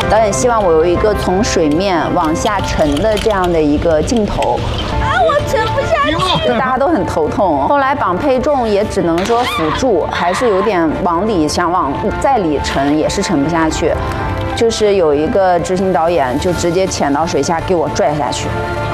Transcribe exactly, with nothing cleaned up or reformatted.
导演希望我有一个从水面往下沉的这样的一个镜头。啊，我沉不下去，大家都很头痛。后来绑配重也只能说辅助，还是有点往里想往再里沉，也是沉不下去。就是有一个执行导演就直接潜到水下给我拽下去。